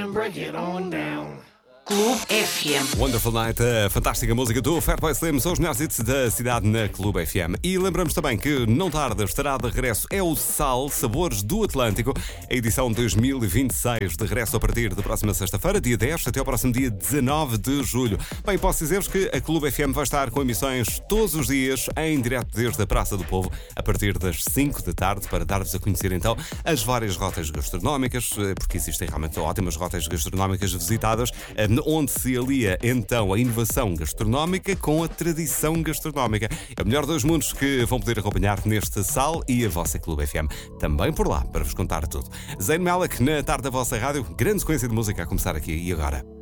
Break it on down. Clube FM. Wonderful Night, a fantástica música do Fatboy Slim, são os melhores hits da cidade na Clube FM. E lembramos também que não tarda, estará de regresso É o Sal, Sabores do Atlântico, a edição 2026, de regresso a partir da próxima sexta-feira, dia 10, até ao próximo dia 19 de julho. Bem, posso dizer-vos que a Clube FM vai estar com emissões todos os dias, em direto desde a Praça do Povo, a partir das 5 da tarde, para dar-vos a conhecer então as várias rotas gastronómicas, porque existem realmente ótimas rotas gastronómicas visitadas, onde se alia então a inovação gastronómica com a tradição gastronómica. É o melhor dos mundos que vão poder acompanhar neste Sal e a vossa Clube FM também por lá, para vos contar tudo. Zayn Malik na tarde da vossa rádio, grande sequência de música a começar aqui e agora.